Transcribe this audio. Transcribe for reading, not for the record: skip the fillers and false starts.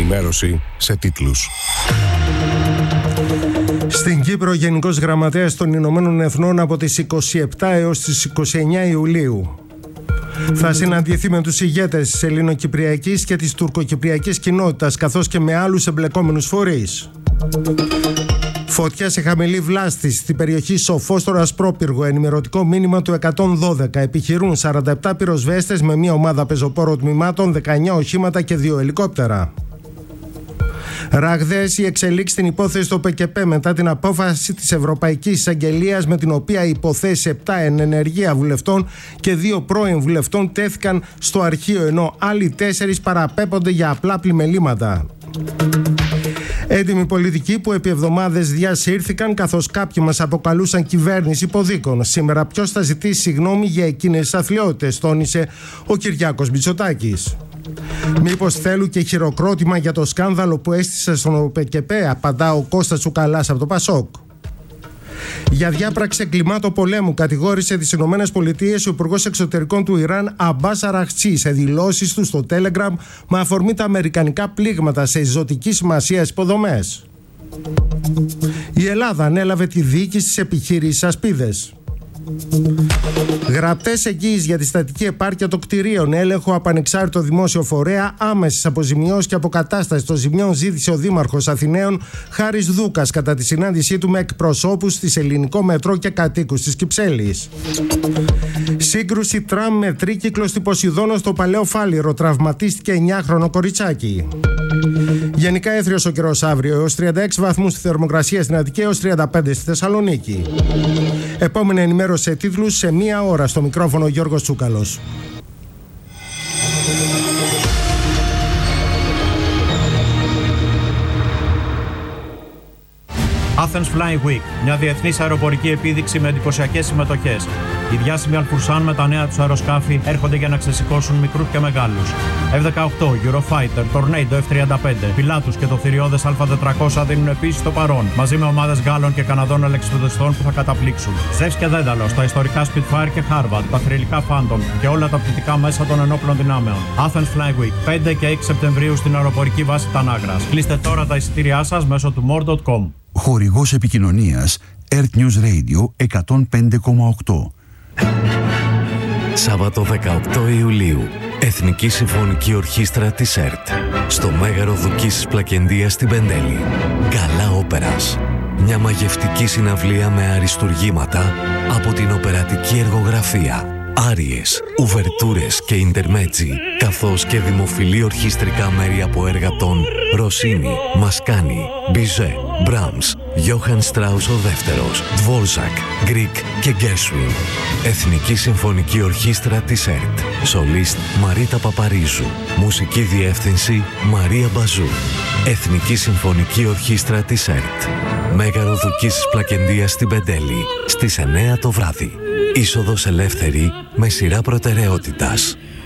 ενημέρωση σε τίτλους. Στην Κύπρο, Γενικός Γραμματέας των Ηνωμένων Εθνών από τις 27 έως τις 29 Ιουλίου θα συναντηθεί με τους ηγέτες της ελληνοκυπριακής και της τουρκοκυπριακής κοινότητας, καθώς και με άλλους εμπλεκόμενους φορείς. Φωτιά σε χαμηλή βλάστη στην περιοχή Σοφόστορας Πρόπυργο. Ενημερωτικό μήνυμα του 112. Επιχειρούν 47 πυροσβέστες με μια ομάδα πεζοπόρων τμήματων, 19 οχήματα και 2 ελικόπτερα. Ραγδαίες οι εξελίξεις στην υπόθεση του ΠΚΠ μετά την απόφαση της Ευρωπαϊκής Εισαγγελίας με την οποία οι υποθέσεις 7 εν ενεργεία βουλευτών και 2 πρώην βουλευτών τέθηκαν στο αρχείο, ενώ άλλοι 4 παραπέπονται για απλά πλημελήματα. Έντιμοι πολιτικοί που επί εβδομάδες διασύρθηκαν, καθώς κάποιοι μας αποκαλούσαν κυβέρνηση υποδίκων. Σήμερα ποιος θα ζητήσει συγγνώμη για εκείνες τις αθλιότητες, τόνισε ο Κυριάκος Μητσοτάκης. Μήπως θέλουν και χειροκρότημα για το σκάνδαλο που έστησε στον ΠΚΠ, απαντά ο Κώστας Τσουκαλάς από το Πασόκ. Για διάπραξη εγκλημάτων πολέμου κατηγόρησε τις ΗΠΑ ο Υπουργός Εξωτερικών του Ιράν Αμπάς Αραχτσί σε δηλώσεις του στο Telegram με αφορμή τα αμερικανικά πλήγματα σε ζωτική σημασία υποδομές. Η Ελλάδα ανέλαβε τη διοίκηση της επιχείρησης Ασπίδες. Γραπτές εγγύησεις για τη στατική επάρκεια των κτηρίων, έλεγχο από ανεξάρτητο δημόσιο φορέα, άμεσες αποζημιώσεις και αποκατάσταση των ζημιών ζήτησε ο Δήμαρχος Αθηναίων Χάρης Δούκας κατά τη συνάντησή του με εκπροσώπους της Ελληνικό Μετρό και κατοίκους της Κυψέλης. Σύγκρουση τραμ με τρίκυκλο στη Ποσειδώνα στο Παλαιό Φάληρο, τραυματίστηκε 9χρονο κοριτσάκι. Γενικά έθριος ο καιρός αύριο, έως 36 βαθμούς στη θερμοκρασία στην Αττική, έως 35 στη Θεσσαλονίκη. Επόμενη ενημέρωση σε τίτλους σε 1 ώρα. Στο μικρόφωνο Γιώργος Τσούκαλος. Athens Flying Week, μια διεθνής αεροπορική επίδειξη με εντυπωσιακές συμμετοχές. Οι διάσημοι Αλφουρσάν με τα νέα τους αεροσκάφη έρχονται για να ξεσηκώσουν μικρούς και μεγάλους. F-18, Eurofighter, Tornado F-35, Pilatus και το θηριώδες Α400 δίνουν επίσης το παρόν, μαζί με ομάδες Γάλλων και Καναδών αλεξιπτοδεστών που θα καταπλήξουν. Ζεύς και Δένταλος, τα ιστορικά Spitfire και Harvard, τα θρυλικά Phantom και όλα τα πτυτικά μέσα των ενόπλων δυνάμεων. Athens Flying Week, 5 και 6 Σεπτεμβρίου στην αεροπορική βάση Τανάγρας. Κλείστε τώρα τα εισιτήριά σας μέσω του more.com. Χορηγός επικοινωνίας Earth News Radio 105,8. Σάββατο 18 Ιουλίου, Εθνική Συμφωνική Ορχήστρα της ΕΡΤ στο Μέγαρο Δουκίσης Πλακεντίας στην Πεντέλη. Γκαλά Όπερας. Μια μαγευτική συναυλία με αριστουργήματα από την οπερατική εργογραφία, άριες, ουβερτούρες και ιντερμέτζι, καθώς και δημοφιλή ορχιστρικά μέρη από έργα των Ροσίνι, Μασκάνι, Μπιζέ, Μπράμς, Γιόχαν Στράους ο Δεύτερος, Δβόρζακ, Γκρικ και Γκέρσουιν. Εθνική Συμφωνική Ορχήστρα της ΕΡΤ. Σολίστ Μαρίτα Παπαρίζου. Μουσική διεύθυνση Μαρία Μπαζού. Εθνική Συμφωνική Ορχήστρα της ΕΡΤ. Μέγαρο Δουκίσης Πλακεντίας στην Πεντέλη στις 9 το βράδυ. Είσοδος ελεύθερη με σειρά προτεραιότητας.